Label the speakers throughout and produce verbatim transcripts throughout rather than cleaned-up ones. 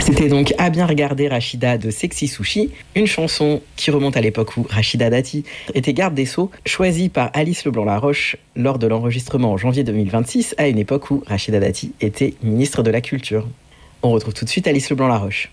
Speaker 1: C'était donc À bien regarder Rachida de Sexy Sushi, une chanson qui remonte à l'époque où Rachida Dati était garde des Sceaux, choisie par Alice Leblanc-Laroche lors de l'enregistrement en janvier deux mille vingt-six, à une époque où Rachida Dati était ministre de la Culture. On retrouve tout de suite Alice Leblanc-Laroche.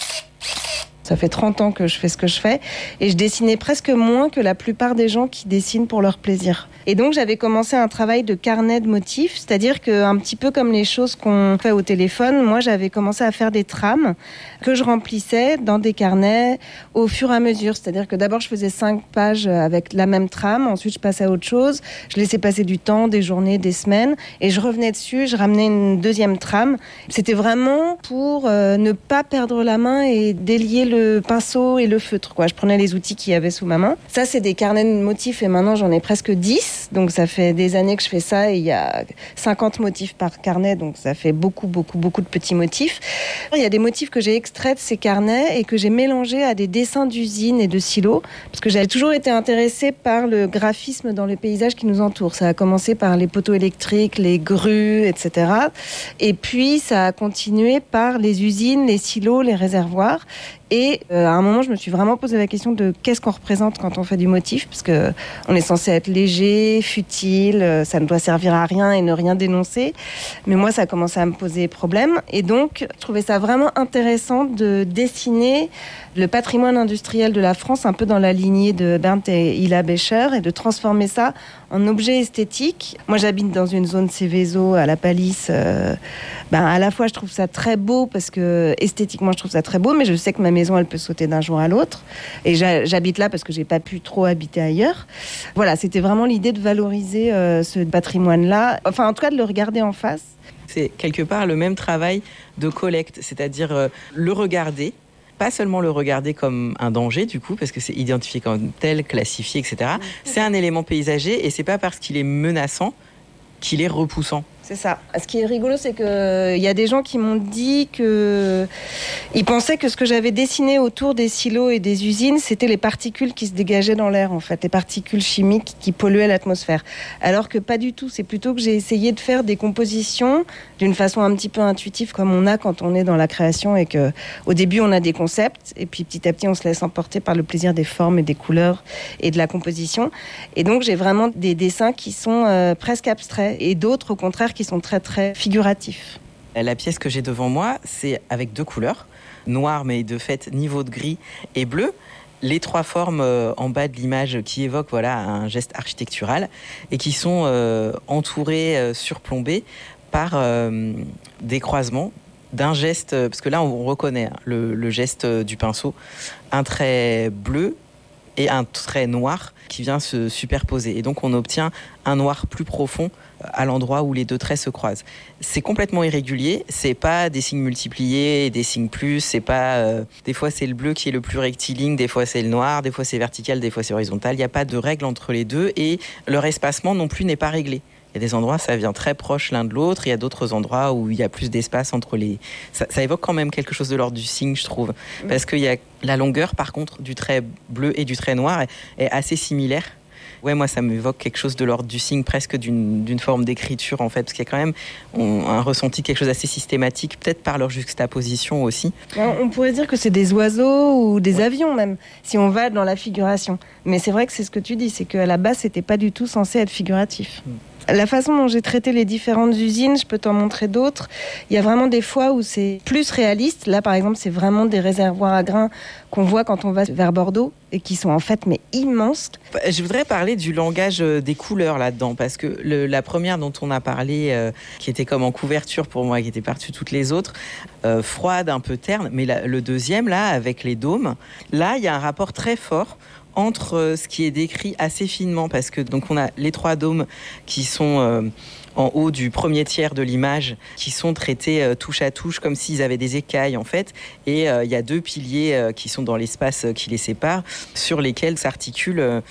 Speaker 2: Ça fait trente ans que je fais ce que je fais et je dessinais presque moins que la plupart des gens qui dessinent pour leur plaisir. Et donc j'avais commencé un travail de carnet de motifs, c'est-à-dire qu'un petit peu comme les choses qu'on fait au téléphone, moi j'avais commencé à faire des trames que je remplissais dans des carnets au fur et à mesure. C'est-à-dire que d'abord je faisais cinq pages avec la même trame, ensuite je passais à autre chose, je laissais passer du temps, des journées, des semaines, et je revenais dessus, je ramenais une deuxième trame. C'était vraiment pour euh, ne pas perdre la main et délier le pinceau et le feutre, quoi. Je prenais les outils qu'il y avait sous ma main. Ça, c'est des carnets de motifs et maintenant j'en ai presque dix. Donc ça fait des années que je fais ça et il y a cinquante motifs par carnet. Donc ça fait beaucoup, beaucoup, beaucoup de petits motifs. Il y a des motifs que j'ai extraits de ces carnets et que j'ai mélangés à des dessins d'usines et de silos. Parce que j'avais toujours été intéressée par le graphisme dans le paysage qui nous entoure. Ça a commencé par les poteaux électriques, les grues, et cetera. Et puis ça a continué par les usines, les silos, les réservoirs. Et euh, à un moment, je me suis vraiment posé la question de qu'est-ce qu'on représente quand on fait du motif, parce que on est censé être léger, futile, euh, ça ne doit servir à rien et ne rien dénoncer. Mais moi, ça a commencé à me poser problème. Et donc, je trouvais ça vraiment intéressant de dessiner le patrimoine industriel de la France, un peu dans la lignée de Bernd et Hilla Becher, et de transformer ça en objet esthétique. Moi, j'habite dans une zone Céveso, à la Palisse. Euh, ben, à la fois, je trouve ça très beau, parce que esthétiquement, je trouve ça très beau, mais je sais que ma maison, elle peut sauter d'un jour à l'autre. Et j'habite là parce que j'ai pas pu trop habiter ailleurs. Voilà, c'était vraiment l'idée de valoriser euh, ce patrimoine-là. Enfin, en tout cas, de le regarder en face.
Speaker 1: C'est quelque part le même travail de collecte, c'est-à-dire euh, le regarder, pas seulement le regarder comme un danger, du coup, parce que c'est identifié comme tel, classifié, et cetera. C'est un élément paysager et c'est pas parce qu'il est menaçant qu'il est repoussant.
Speaker 2: C'est ça. Ce qui est rigolo, c'est qu'il y a des gens qui m'ont dit qu'ils pensaient que ce que j'avais dessiné autour des silos et des usines, c'était les particules qui se dégageaient dans l'air, en fait, les particules chimiques qui polluaient l'atmosphère. Alors que pas du tout. C'est plutôt que j'ai essayé de faire des compositions d'une façon un petit peu intuitive, comme on a quand on est dans la création et qu'au début, on a des concepts et puis petit à petit, on se laisse emporter par le plaisir des formes et des couleurs et de la composition. Et donc, j'ai vraiment des dessins qui sont euh, presque abstraits et d'autres, au contraire, qui sont très très figuratifs.
Speaker 1: La pièce que j'ai devant moi, c'est avec deux couleurs, noir mais de fait niveau de gris et bleu. Les trois formes euh, en bas de l'image qui évoquent voilà, un geste architectural et qui sont euh, entourées, euh, surplombées par euh, des croisements d'un geste, parce que là on reconnaît hein, le, le geste du pinceau, un trait bleu et un trait noir qui vient se superposer. Et donc on obtient un noir plus profond à l'endroit où les deux traits se croisent. C'est complètement irrégulier, c'est pas des signes multipliés, des signes plus, c'est pas... Euh, des fois c'est le bleu qui est le plus rectiligne, des fois c'est le noir, des fois c'est vertical, des fois c'est horizontal. Il n'y a pas de règle entre les deux et leur espacement non plus n'est pas réglé. Il y a des endroits, ça vient très proche l'un de l'autre. Il y a d'autres endroits où il y a plus d'espace entre les... Ça, ça évoque quand même quelque chose de l'ordre du signe, je trouve. Parce qu'il y a la longueur, par contre, du trait bleu et du trait noir est, est assez similaire. Ouais, moi, ça m'évoque quelque chose de l'ordre du signe, presque d'une, d'une forme d'écriture, en fait. Parce qu'il y a quand même on, un ressenti, quelque chose d'assez systématique, peut-être par leur juxtaposition aussi.
Speaker 2: On pourrait dire que c'est des oiseaux ou des ouais. avions, même, si on va dans la figuration. Mais c'est vrai que c'est ce que tu dis, c'est qu'à la base, c'était pas du tout censé être figuratif. Mmh. La façon dont j'ai traité les différentes usines, je peux t'en montrer d'autres. Il y a vraiment des fois où c'est plus réaliste. Là, par exemple, c'est vraiment des réservoirs à grains qu'on voit quand on va vers Bordeaux et qui sont en fait mais immenses.
Speaker 1: Je voudrais parler du langage des couleurs là-dedans, parce que le, la première dont on a parlé, euh, qui était comme en couverture pour moi, qui était par-dessus toutes les autres, euh, froide, un peu terne, mais la, le deuxième, là, avec les dômes, là, il y a un rapport très fort entre ce qui est décrit assez finement, parce que donc on a les trois dômes qui sont euh, en haut du premier tiers de l'image, qui sont traités euh, touche à touche comme s'ils avaient des écailles en fait, et il euh, y a deux piliers euh, qui sont dans l'espace euh, qui les sépare, sur lesquels s'articulent euh,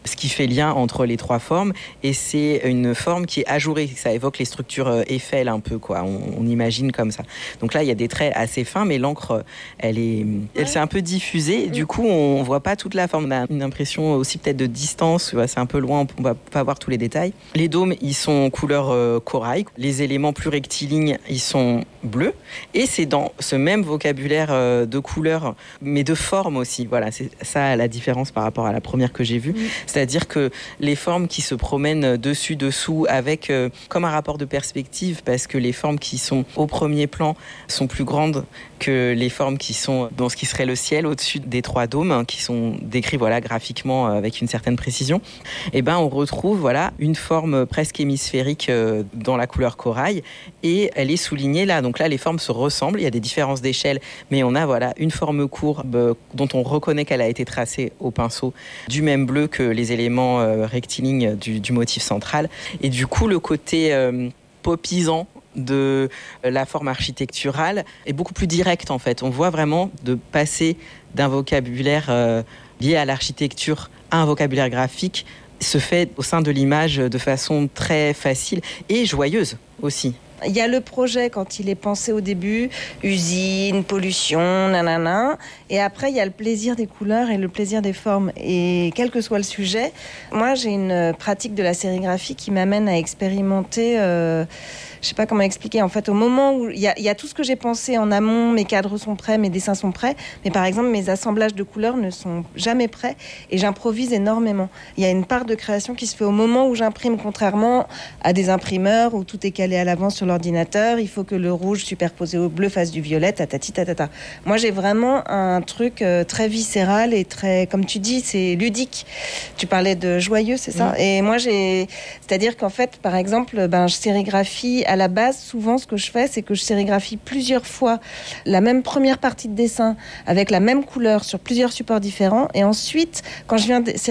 Speaker 1: ce qui fait lien entre les trois formes, et c'est une forme qui est ajourée. Ça évoque les structures Eiffel un peu, quoi. On, on imagine comme ça. Donc là, il y a des traits assez fins, mais l'encre, elle est, elle s'est un peu diffusée. Et du coup, on voit pas toute la forme. On a une impression aussi peut-être de distance. C'est un peu loin, on va pas voir tous les détails. Les dômes, ils sont couleur euh, corail. Les éléments plus rectilignes, ils sont bleus. Et c'est dans ce même vocabulaire euh, de couleurs, mais de forme aussi. Voilà, c'est ça la différence par rapport à la première que j'ai vue. Mmh. C'est-à-dire que les formes qui se promènent dessus, dessous, avec euh, comme un rapport de perspective, parce que les formes qui sont au premier plan sont plus grandes que les formes qui sont dans ce qui serait le ciel au-dessus des trois dômes, hein, qui sont décrits voilà, graphiquement euh, avec une certaine précision. Et ben, on retrouve voilà, une forme presque hémisphérique euh, dans la couleur corail, et elle est soulignée là. Donc là, les formes se ressemblent, il y a des différences d'échelle, mais on a voilà, une forme courbe euh, dont on reconnaît qu'elle a été tracée au pinceau, du même bleu que les éléments euh, rectilignes du, du motif central. Et du coup, le côté euh, popisant de la forme architecturale est beaucoup plus direct en fait. On voit vraiment de passer d'un vocabulaire euh, lié à l'architecture à un vocabulaire graphique se fait au sein de l'image de façon très facile et joyeuse aussi.
Speaker 2: Il y a le projet quand il est pensé au début, usine, pollution, nanana. Et après, il y a le plaisir des couleurs et le plaisir des formes. Et quel que soit le sujet, moi, j'ai une pratique de la sérigraphie qui m'amène à expérimenter... Euh, je ne sais pas comment expliquer. En fait, au moment où il y, y a tout ce que j'ai pensé en amont, mes cadres sont prêts, mes dessins sont prêts, mais par exemple, mes assemblages de couleurs ne sont jamais prêts et j'improvise énormément. Il y a une part de création qui se fait au moment où j'imprime, contrairement à des imprimeurs où tout est calé à l'avance sur l'ordinateur. Il faut que le rouge superposé au bleu fasse du violet, tatati tatata. Moi, j'ai vraiment un truc euh, très viscéral et très, comme tu dis, c'est ludique. Tu parlais de joyeux, c'est ça ? Mmh. Et moi, j'ai... C'est-à-dire qu'en fait, par exemple, ben, je sérigraphie à la base, souvent, ce que je fais, c'est que je sérigraphie plusieurs fois la même première partie de dessin avec la même couleur sur plusieurs supports différents. Et ensuite, quand je viens de